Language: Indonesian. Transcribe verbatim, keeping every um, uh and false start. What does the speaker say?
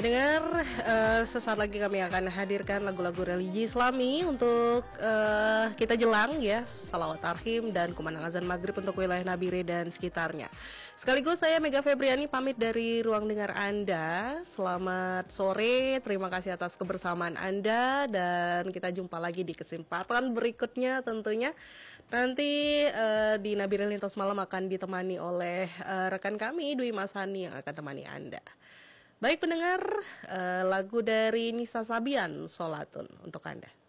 Pendengar, eh, sesaat lagi kami akan hadirkan lagu-lagu religi Islami untuk eh, kita jelang ya, salawat tarhim dan kumandang azan maghrib untuk wilayah Nabire dan sekitarnya. Sekaligus saya Mega Febriani pamit dari ruang dengar Anda. Selamat sore, terima kasih atas kebersamaan Anda dan kita jumpa lagi di kesempatan berikutnya tentunya. Nanti eh, di Nabire Lintas Malam akan ditemani oleh eh, rekan kami Dwi Masani yang akan temani Anda. Baik pendengar, eh, lagu dari Nisa Sabian, Solatun untuk Anda.